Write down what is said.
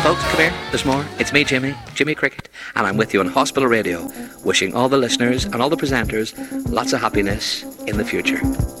Folks, come here, there's more. It's me, Jimmy Cricket, and I'm with you on Hospital Radio, wishing all the listeners and all the presenters lots of happiness in the future.